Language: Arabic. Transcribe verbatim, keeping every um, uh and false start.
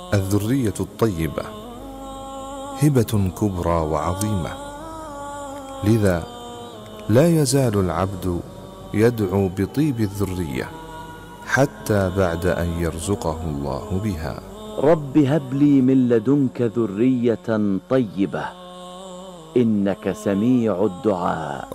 الذرية الطيبة هبة كبرى وعظيمة، لذا لا يزال العبد يدعو بطيب الذرية حتى بعد أن يرزقه الله بها. رب هب لي من لدنك ذرية طيبة إنك سميع الدعاء.